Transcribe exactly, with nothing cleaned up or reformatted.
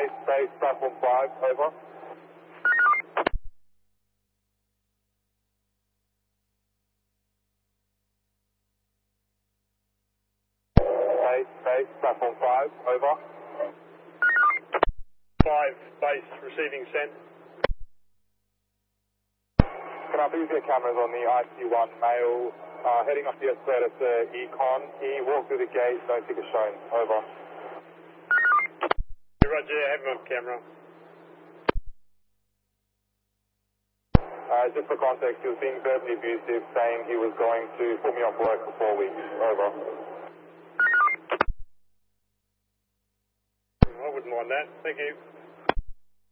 base, base, platform five, over. Base, base, platform five, over. Five, base, receiving send. Can I please get cameras on the I C one male uh, heading up the escalator to Econ? He walked through the gate, no ticket shown, over. Roger, have him on camera. Uh, just for context, he was being verbally abusive, saying he was going to put me off work for four weeks, over. I wouldn't mind that, thank you.